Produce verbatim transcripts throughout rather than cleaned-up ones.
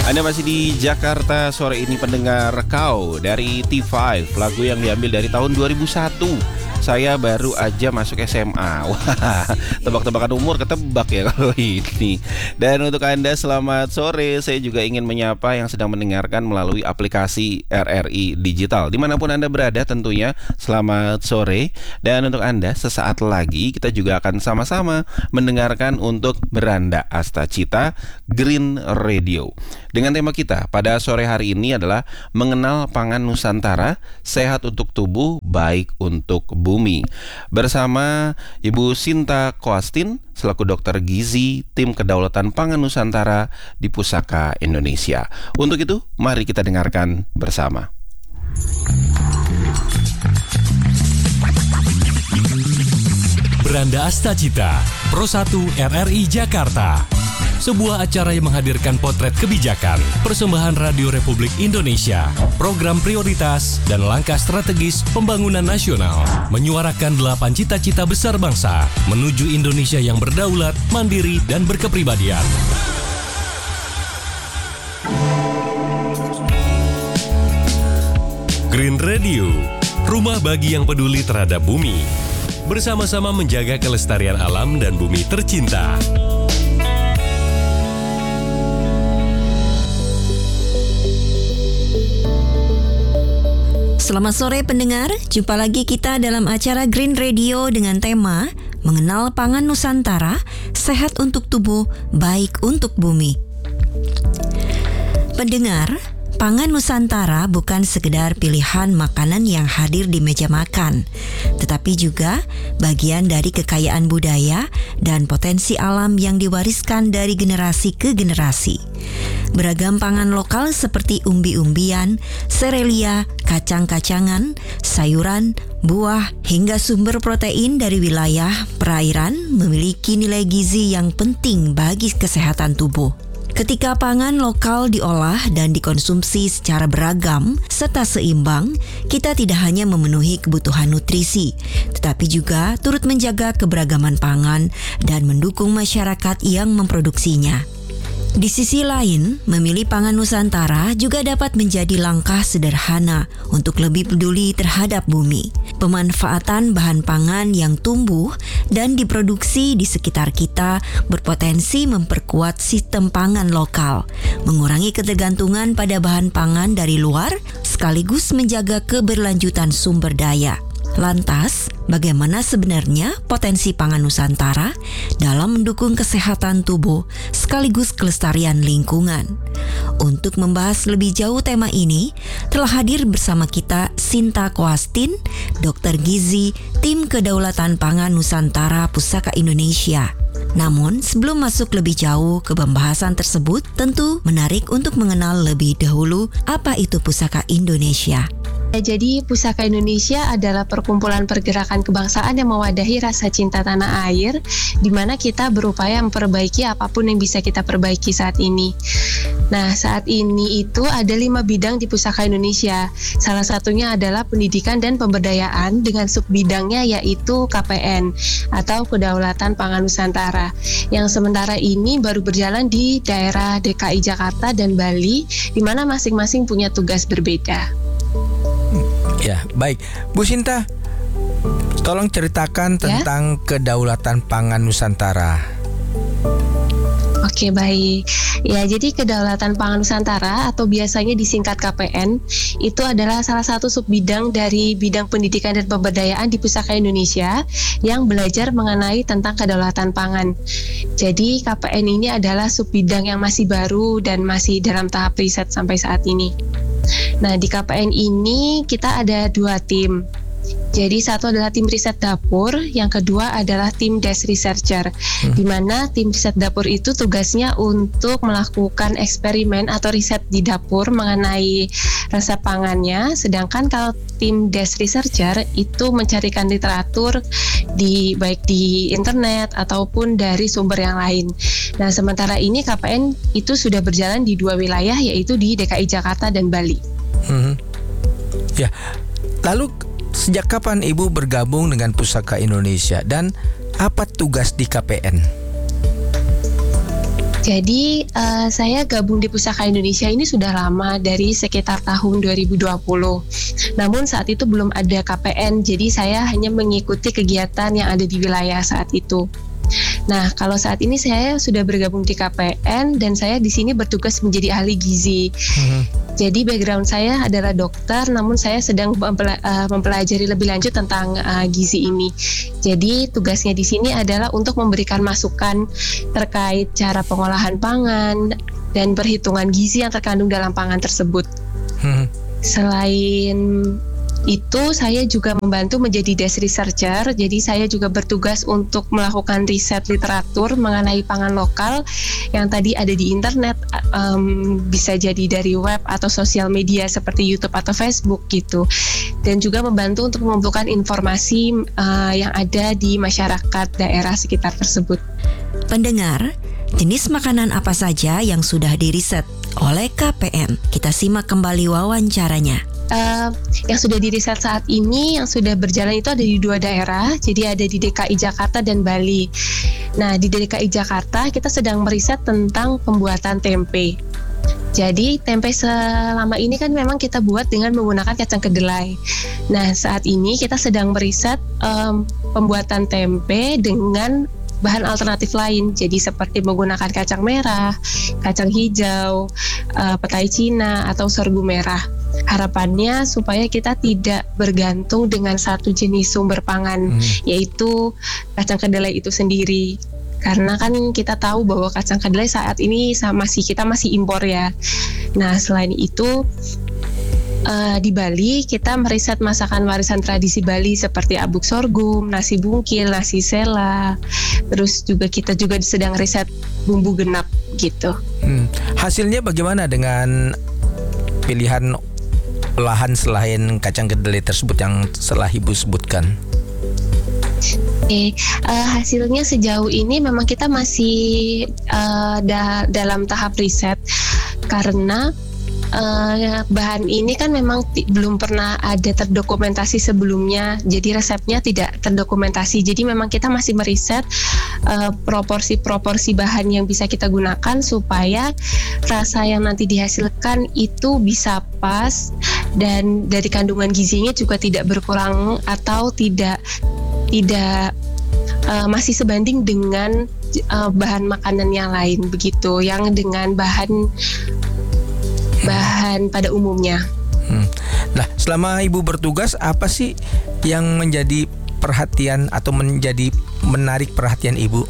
Anda masih di Jakarta sore ini pendengar. Kau dari T lima, lagu yang diambil dari tahun dua ribu satu. Saya baru aja masuk S M A. Wah, tebak-tebakan umur ketebak ya kalau ini. Dan untuk Anda selamat sore. Saya juga ingin menyapa yang sedang mendengarkan melalui aplikasi R R I Digital dimanapun Anda berada tentunya. Selamat sore. Dan untuk Anda sesaat lagi kita juga akan sama-sama mendengarkan untuk Beranda Asta Cita Green Radio. Dengan tema kita pada sore hari ini adalah mengenal pangan Nusantara, sehat untuk tubuh, baik untuk bumi. Bersama Ibu Sinta Koastin selaku dokter gizi tim kedaulatan pangan Nusantara di Pusaka Indonesia. Untuk itu, mari kita dengarkan bersama. Beranda Asta Cita, Pro satu R R I Jakarta. Sebuah acara yang menghadirkan potret kebijakan, persembahan Radio Republik Indonesia, program prioritas, dan langkah strategis pembangunan nasional. Menyuarakan delapan cita-cita besar bangsa, menuju Indonesia yang berdaulat, mandiri, dan berkepribadian. Green Radio, rumah bagi yang peduli terhadap bumi. Bersama-sama menjaga kelestarian alam dan bumi tercinta. Selamat sore pendengar, jumpa lagi kita dalam acara Green Radio dengan tema Mengenal Pangan Nusantara, Sehat untuk Tubuh, Baik untuk Bumi. Pendengar, pangan Nusantara bukan sekedar pilihan makanan yang hadir di meja makan, tetapi juga bagian dari kekayaan budaya dan potensi alam yang diwariskan dari generasi ke generasi. Beragam pangan lokal seperti umbi-umbian, serelia, kacang-kacangan, sayuran, buah, hingga sumber protein dari wilayah perairan memiliki nilai gizi yang penting bagi kesehatan tubuh. Ketika pangan lokal diolah dan dikonsumsi secara beragam serta seimbang, kita tidak hanya memenuhi kebutuhan nutrisi, tetapi juga turut menjaga keberagaman pangan dan mendukung masyarakat yang memproduksinya. Di sisi lain, memilih pangan Nusantara juga dapat menjadi langkah sederhana untuk lebih peduli terhadap bumi. Pemanfaatan bahan pangan yang tumbuh dan diproduksi di sekitar kita berpotensi memperkuat sistem pangan lokal, mengurangi ketergantungan pada bahan pangan dari luar, sekaligus menjaga keberlanjutan sumber daya. Lantas, bagaimana sebenarnya potensi pangan Nusantara dalam mendukung kesehatan tubuh sekaligus kelestarian lingkungan? Untuk membahas lebih jauh tema ini, telah hadir bersama kita Sinta Koastin, dokter gizi tim kedaulatan pangan Nusantara Pusaka Indonesia. Namun, sebelum masuk lebih jauh ke pembahasan tersebut, tentu menarik untuk mengenal lebih dahulu apa itu Pusaka Indonesia. Jadi Pusaka Indonesia adalah perkumpulan pergerakan kebangsaan yang mewadahi rasa cinta tanah air, di mana kita berupaya memperbaiki apapun yang bisa kita perbaiki saat ini. Nah, saat ini itu ada lima bidang di Pusaka Indonesia. Salah satunya adalah pendidikan dan pemberdayaan dengan subbidangnya yaitu K P N atau Kedaulatan Pangan Nusantara. Yang sementara ini baru berjalan di daerah D K I Jakarta dan Bali, di mana masing-masing punya tugas berbeda. Ya, baik. Bu Sinta, tolong ceritakan tentang ya? Kedaulatan Pangan Nusantara. Oke, baik. Ya, jadi Kedaulatan Pangan Nusantara atau biasanya disingkat K P N itu adalah salah satu subbidang dari bidang pendidikan dan pemberdayaan di Pusaka Indonesia yang belajar mengenai tentang kedaulatan pangan. Jadi K P N ini adalah subbidang yang masih baru dan masih dalam tahap riset sampai saat ini. Nah, di K P N ini kita ada dua tim. Jadi satu adalah tim riset dapur, yang kedua adalah tim desk researcher, hmm. di mana tim riset dapur itu tugasnya untuk melakukan eksperimen atau riset di dapur mengenai resep pangannya, sedangkan kalau tim desk researcher itu mencarikan literatur di baik di internet ataupun dari sumber yang lain. Nah, sementara ini K P N itu sudah berjalan di dua wilayah, yaitu di D K I Jakarta dan Bali. Hmm. Ya, lalu sejak kapan Ibu bergabung dengan Pusaka Indonesia dan apa tugas di K P N? Jadi uh, saya gabung di Pusaka Indonesia ini sudah lama, dari sekitar tahun dua ribu dua puluh. Namun saat itu belum ada K P N, jadi saya hanya mengikuti kegiatan yang ada di wilayah saat itu. Nah, kalau saat ini saya sudah bergabung di K P N dan saya di sini bertugas menjadi ahli gizi. Mm-hmm. Jadi background saya adalah dokter, namun saya sedang mempela- uh, mempelajari lebih lanjut tentang uh, gizi ini. Jadi tugasnya di sini adalah untuk memberikan masukan terkait cara pengolahan pangan dan perhitungan gizi yang terkandung dalam pangan tersebut. Hmm. Selain itu, saya juga membantu menjadi desk researcher. Jadi saya juga bertugas untuk melakukan riset literatur mengenai pangan lokal yang tadi ada di internet, um, bisa jadi dari web atau sosial media seperti YouTube atau Facebook gitu. Dan juga membantu untuk mengumpulkan informasi uh, yang ada di masyarakat daerah sekitar tersebut. Pendengar, jenis makanan apa saja yang sudah diriset oleh K P N? Kita simak kembali wawancaranya. Uh, yang sudah diriset saat ini, yang sudah berjalan itu ada di dua daerah, jadi ada di D K I Jakarta dan Bali. Nah, di D K I Jakarta kita sedang meriset tentang pembuatan tempe. Jadi tempe selama ini kan memang kita buat dengan menggunakan kacang kedelai. Nah, saat ini kita sedang meriset um, pembuatan tempe dengan bahan alternatif lain, jadi seperti menggunakan kacang merah, kacang hijau, uh, petai Cina atau sorghum merah. Harapannya supaya kita tidak bergantung dengan satu jenis sumber pangan, hmm. yaitu kacang kedelai itu sendiri. Karena kan kita tahu bahwa kacang kedelai saat ini masih kita masih impor ya. Nah, selain itu Uh, di Bali kita meriset masakan warisan tradisi Bali seperti abuk sorghum, nasi bungkil, nasi sela. Terus juga kita juga sedang riset bumbu genap gitu. Hmm. Hasilnya bagaimana dengan pilihan olahan selain kacang kedelai tersebut yang telah Ibu sebutkan? Oke, uh, hasilnya sejauh ini memang kita masih uh, da- dalam tahap riset karena Uh, bahan ini kan memang t- belum pernah ada terdokumentasi sebelumnya, jadi resepnya tidak terdokumentasi. Jadi memang kita masih meriset uh, proporsi-proporsi bahan yang bisa kita gunakan supaya rasa yang nanti dihasilkan itu bisa pas dan dari kandungan gizinya juga tidak berkurang atau tidak tidak uh, masih sebanding dengan uh, bahan makanan yang lain begitu, yang dengan bahan bahan pada umumnya. Hmm. Nah, selama Ibu bertugas, apa sih yang menjadi perhatian atau menjadi menarik perhatian Ibu?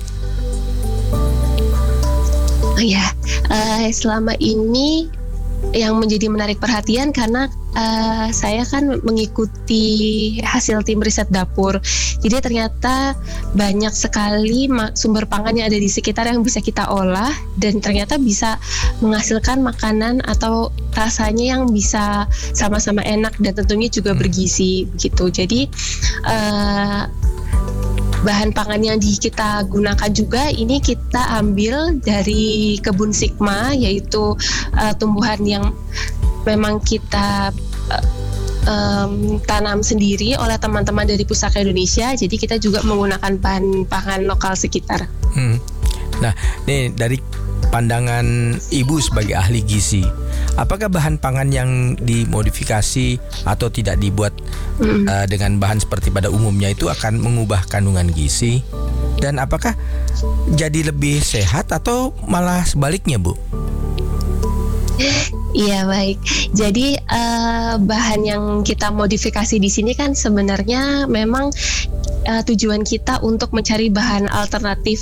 Oh ya, uh, selama ini yang menjadi menarik perhatian karena uh, saya kan mengikuti hasil tim riset dapur. Jadi ternyata banyak sekali sumber pangan yang ada di sekitar yang bisa kita olah dan ternyata bisa menghasilkan makanan atau rasanya yang bisa sama-sama enak dan tentunya juga bergizi gitu. Jadi uh, bahan pangan yang di kita gunakan juga ini kita ambil dari kebun Sigma, yaitu uh, tumbuhan yang memang kita uh, um, tanam sendiri oleh teman-teman dari Pusaka Indonesia. Jadi kita juga menggunakan bahan pangan lokal sekitar. Hmm. Nah, nih dari pandangan Ibu sebagai ahli gizi, apakah bahan pangan yang dimodifikasi atau tidak dibuat mm. uh, dengan bahan seperti pada umumnya itu akan mengubah kandungan gizi? Dan apakah jadi lebih sehat atau malah sebaliknya, Bu? Iya, baik. Jadi uh, bahan yang kita modifikasi di sini kan sebenarnya memang uh, tujuan kita untuk mencari bahan alternatif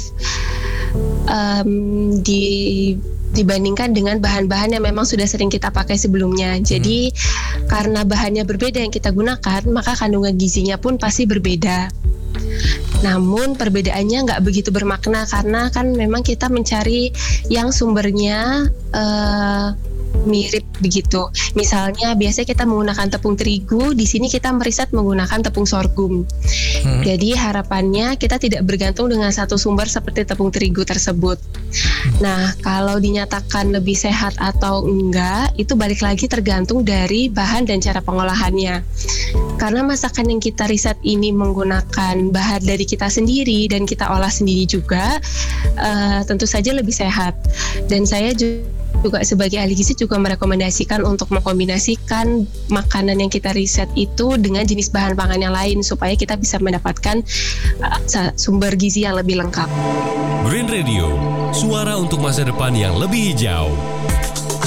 um, di dibandingkan dengan bahan-bahan yang memang sudah sering kita pakai sebelumnya. Jadi hmm. karena bahannya berbeda yang kita gunakan, maka kandungan gizinya pun pasti berbeda. Namun perbedaannya nggak begitu bermakna karena kan memang kita mencari yang sumbernya uh, mirip begitu. Misalnya biasanya kita menggunakan tepung terigu, di sini kita meriset menggunakan tepung sorghum. Hmm. Jadi harapannya kita tidak bergantung dengan satu sumber seperti tepung terigu tersebut. Nah, kalau dinyatakan lebih sehat atau enggak, itu balik lagi tergantung dari bahan dan cara pengolahannya. Karena masakan yang kita riset ini menggunakan bahan dari kita sendiri dan kita olah sendiri juga, uh, tentu saja lebih sehat. Dan saya juga juga sebagai ahli gizi juga merekomendasikan untuk mengkombinasikan makanan yang kita riset itu dengan jenis bahan pangan yang lain supaya kita bisa mendapatkan uh, sumber gizi yang lebih lengkap. Green Radio, suara untuk masa depan yang lebih hijau.